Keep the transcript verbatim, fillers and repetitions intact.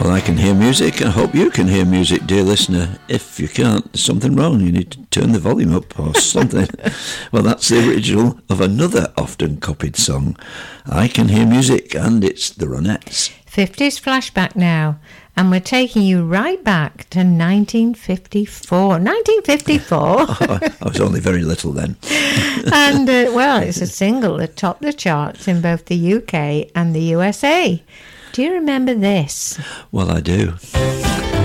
Well, I can hear music. I hope you can hear music, dear listener. If you can't, there's something wrong. You need to turn the volume up or something. Well, that's the original of another often copied song, I Can Hear Music, and it's the Ronettes. fifties flashback now, and we're taking you right back to nineteen fifty-four. nineteen fifty-four? Oh, I was only very little then. And, uh, well, it's a single that topped the charts in both the U K and the U S A. Do you remember this? Well, I do.